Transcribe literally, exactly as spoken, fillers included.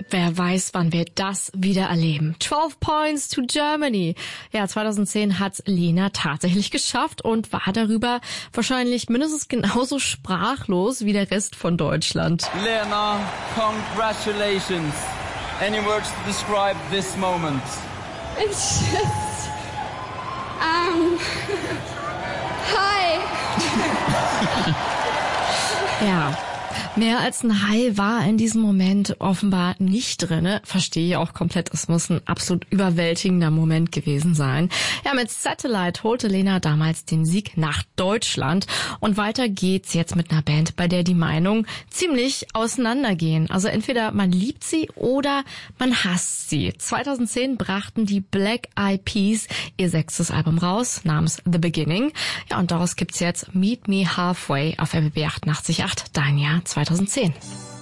Wer weiß, wann wir das wieder erleben. zwölf Points to Germany. Ja, zweitausendzehn hat Lena tatsächlich geschafft und war darüber wahrscheinlich mindestens genauso sprachlos wie der Rest von Deutschland. Lena, congratulations. Any words to describe this moment? It's just... Um... Hi. Ja. Mehr als ein High war in diesem Moment offenbar nicht drin. Verstehe ich auch komplett. Es muss ein absolut überwältigender Moment gewesen sein. Ja, mit Satellite holte Lena damals den Sieg nach Deutschland. Und weiter geht's jetzt mit einer Band, bei der die Meinungen ziemlich auseinandergehen. Also entweder man liebt sie oder man hasst sie. zweitausendzehn brachten die Black Eyed Peas ihr sechstes Album raus, namens The Beginning. Ja, und daraus gibt's jetzt Meet Me Halfway auf R B B achtundachtzig Komma acht, dein Jahr zweitausendzehn.